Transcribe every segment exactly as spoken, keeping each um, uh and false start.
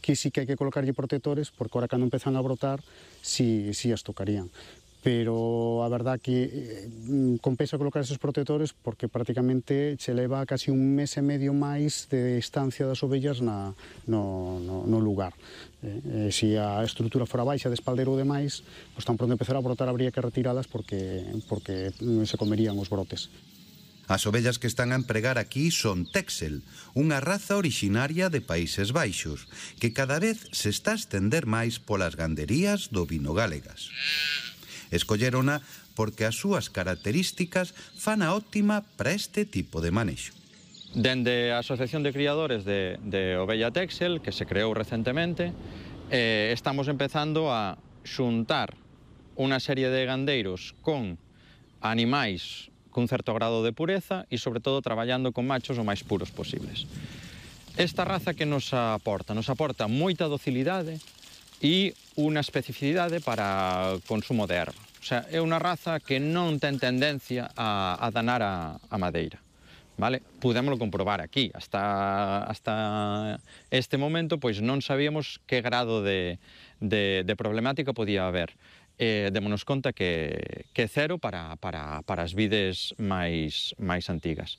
que sí que hai que colocarlle protectores, porque ahora cando empezan a brotar, si, si as tocarían. Pero a verdad que eh, compensa colocar esos protectores porque prácticamente che leva casi un mes e medio máis de estancia das ovellas na, no, no, no lugar. Eh, eh, se a estrutura fora baixa de espaldero ou demais, pues tan pronto empezar a brotar habría que retiralas porque, porque se comerían os brotes. As ovellas que están a empregar aquí son Texel, unha raza orixinaria de Países Baixos, que cada vez se está a estender máis polas ganderías do vino gálegas. Escollerona porque as súas características fan a óptima para este tipo de manexo. Dende a Asociación de Criadores de, de Ovella Texel, que se creou recentemente, eh, estamos empezando a xuntar unha serie de gandeiros con animais cun certo grado de pureza e, sobre todo, traballando con machos o máis puros posibles. Esta raza que nos aporta? Nos aporta moita docilidade e unha especificidade para consumo de erva. O sea, é unha raza que non ten tendencia a, a danar a, a madeira. Vale? Pudémoslo comprobar aquí. Hasta, hasta este momento, pois non sabíamos que grado de, de, de problemática podía haber. Eh, démonos conta que, que cero para, para, para as vides máis, máis antigas.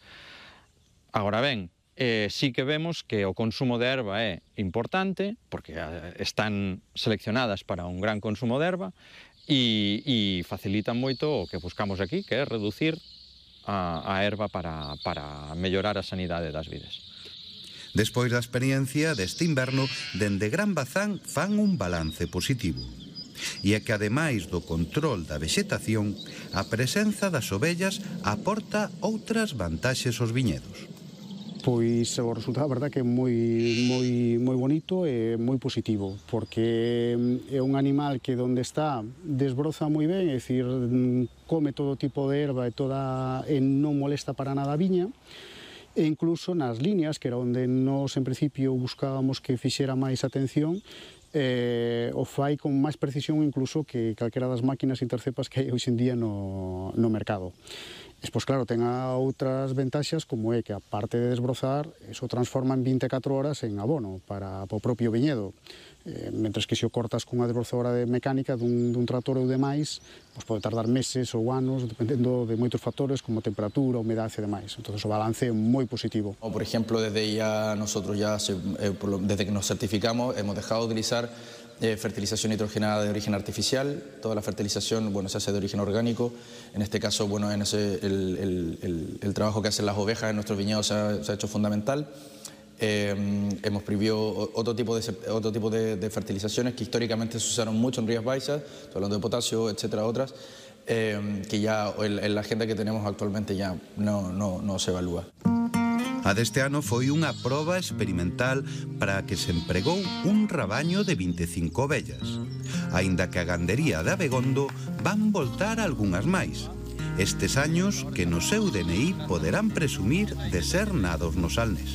Agora ben, Eh, sí que vemos que o consumo de erva é importante, porque eh, están seleccionadas para un gran consumo de erva e, e facilitan moito o que buscamos aquí, que é reducir a, a erva para, para mellorar a sanidade das vides. Despois da experiencia deste inverno, dende Gran Bazán fan un balance positivo. E é que, ademais do control da vexetación, a presenza das ovellas aporta outras vantaxes aos viñedos. Pois o resultado, a verdad, que é moi, moi, moi bonito e moi positivo, porque é un animal que onde está desbroza moi ben, é dicir, come todo tipo de erva e, toda, e non molesta para nada a viña, e incluso nas líneas, que era onde nos en principio buscábamos que fixera máis atención, eh, o fai con máis precisión incluso que calquera das máquinas intercepas que hai hoxe en día no, no mercado. Despois, claro, ten outras ventaxas, como é que, aparte de desbrozar, eso transforma en vinte e catro horas en abono para, para o propio viñedo. Eh, mentres que se o cortas cunha desbrozadora de mecánica dun, dun trator ou demais, pues pode tardar meses ou anos, dependendo de moitos factores, como temperatura, humedade e demais. Entón, o balance é moi positivo. O, por ejemplo, desde ya nosotros ya, se, eh, por lo, desde que nos certificamos, hemos dejado de utilizar Eh, fertilización nitrogenada de origen artificial. Toda la fertilización, bueno, se hace de origen orgánico. En este caso, bueno, en ese, el, el, el, el trabajo que hacen las ovejas en nuestros viñedos se ha, se ha hecho fundamental. Eh, hemos prohibido otro tipo, de, otro tipo de, de fertilizaciones que históricamente se usaron mucho en Rías Baixas, estoy hablando de potasio, etcétera, otras, eh, que ya en, en la agenda que tenemos actualmente ya no, no, no se evalúa. A deste ano foi unha proba experimental para a que se empregou un rabaño de vinte e cinco ovellas. Aínda que a gandería de Abegondo van voltar algunhas máis. Estes años que no seu D N I poderán presumir de ser nados no Salnés.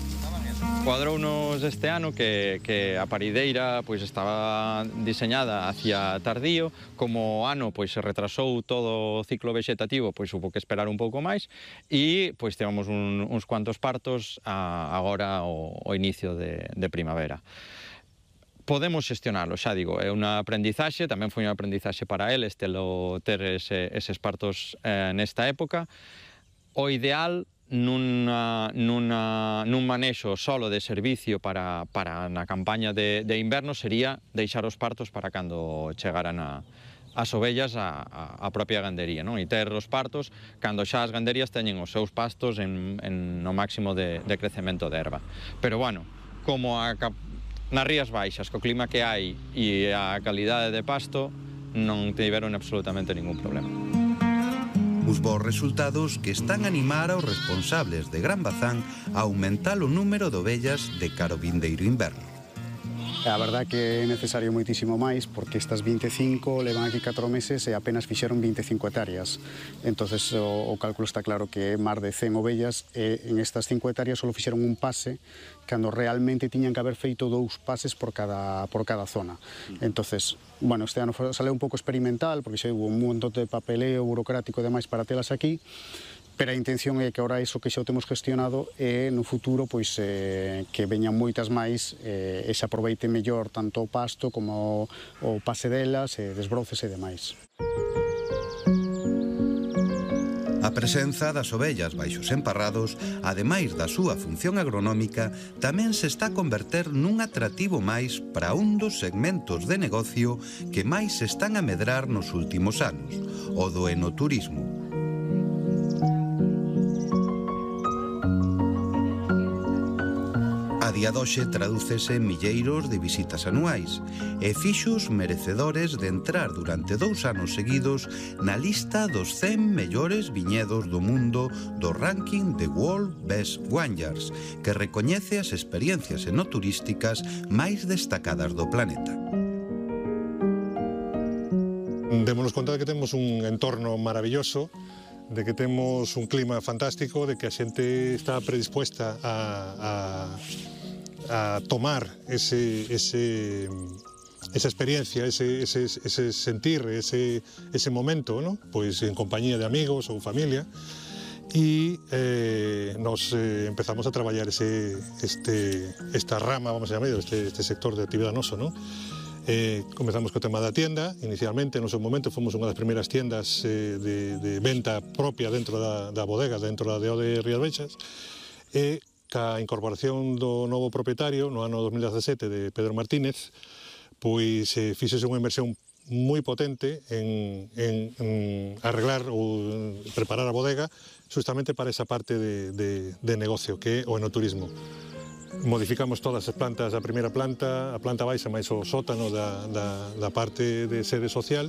Cuadrounos este ano que, que a parideira pois, estaba diseñada hacia tardío, como ano pois, se retrasou todo o ciclo vexetativo, pois hubo que esperar un pouco máis e pois temos un, uns cuantos partos a, agora o, o inicio de, de primavera. Podemos xestionalo, xa digo, é unha aprendizaxe, tamén foi unha aprendizaxe para eles telo ter ese, eses partos eh, nesta época. O ideal Nunha, nunha, nun manexo solo de servicio para, para na campaña de, de inverno sería deixar os partos para cando chegaran a, as ovellas a, a, a propia gandería, non? E ter os partos cando xa as ganderías teñen os seus pastos en, en no máximo de, de crecemento de erva. Pero, bueno, como a, nas Rías Baixas, co clima que hai e a calidade de pasto, non tiveron absolutamente ningún problema. Os bons resultados que están a animar aos responsables de Gran Bazán a aumentar o número de ovellas de cara ao vindeiro inverno. A verdade que é necesario moitísimo máis, porque estas vinte e cinco levan aquí catro meses e apenas fixeron vinte e cinco hectáreas. Entonces o, o cálculo está claro que é máis de cen ovellas e en estas cinco hectáreas só fixeron un pase, cando realmente tiñan que haber feito dous pases por cada, por cada zona. Entonces, bueno, este ano sale un pouco experimental, porque xa hubo un montón de papeleo burocrático e demais para telas aquí, pero a intención é que ahora iso que xa o temos gestionado e no futuro pois eh, que veñan moitas máis eh, e se aproveite mellor tanto o pasto como o pase delas, e desbroces e demais. A presenza das ovellas baixo os emparrados, ademais da súa función agronómica, tamén se está a converter nun atractivo máis para un dos segmentos de negocio que máis se están a medrar nos últimos anos, o do enoturismo. A día doxe tradúcese en milleiros de visitas anuais e fixos merecedores de entrar durante dous anos seguidos na lista dos cen mellores viñedos do mundo do ranking de World Best Vineyards, que recoñece as experiencias enoturísticas máis destacadas do planeta. Démonos conta de que temos un entorno maravilloso, de que temos un clima fantástico, de que a xente está predispuesta a, a, a tomar ese, ese, esa experiencia, ese, ese, ese sentir, ese, ese momento, ¿no? Pois en compañía de amigos ou familia, e eh, nos eh, empezamos a traballar ese, este, esta rama, vamos a llamar, este, este sector de actividade noso, ¿no? Eh, comezamos co tema da tienda. Inicialmente, no seu momento, fomos unha das primeiras tiendas eh, de, de venta propia dentro da, da bodega, dentro da D O de Rías Baixas, e ca incorporación do novo propietario no ano dos mil dezasete de Pedro Martínez, pois eh, fixose unha inversión moi potente en, en, en arreglar ou preparar a bodega justamente para esa parte de, de, de negocio que é o enoturismo. Modificamos todas as plantas da primeira planta, a planta baixa máis o sótano da, da, da parte de sede social,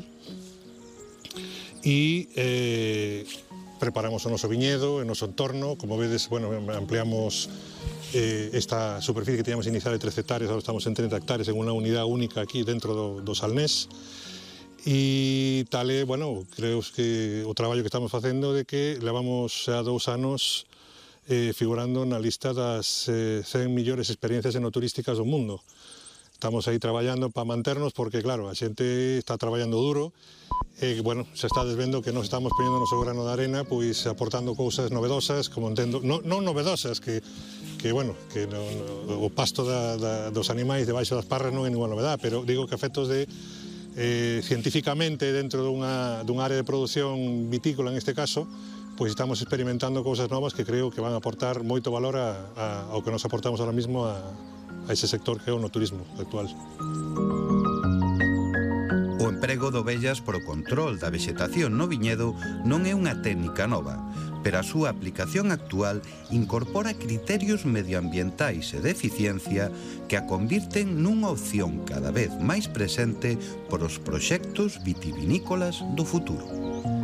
e eh, preparamos o noso viñedo, o noso entorno. Como vedes, bueno, ampliamos eh, esta superficie que teníamos inicial de trece hectáreas, agora estamos en trinta hectáreas en unha unidade única aquí dentro do, do Salnés. E tal é, bueno, creo que o traballo que estamos facendo de que levamos xa dous anos Eh, figurando na lista das eh, cen millores experiencias enoturísticas do mundo. Estamos aí traballando para manternos porque, claro, a xente está traballando duro e, bueno, se está desvendo que nos estamos poñendo o noso grano de arena, pois aportando cousas novedosas, como entendo, non, non novedosas, que, que bueno, que no, no, o pasto da, da, dos animais debaixo das parras non é ninguna novedade, pero digo que efectos de eh, científicamente dentro dunha, dunha área de produción vitícola, en este caso, pois estamos experimentando cousas novas que creo que van a aportar moito valor a, a, ao que nos aportamos ahora mismo a, a ese sector que é o noturismo actual. O emprego de ovellas para o control da vexetación no viñedo non é unha técnica nova, pero a súa aplicación actual incorpora criterios medioambientais e de eficiencia que a convirten nunha opción cada vez máis presente para os proxectos vitivinícolas do futuro.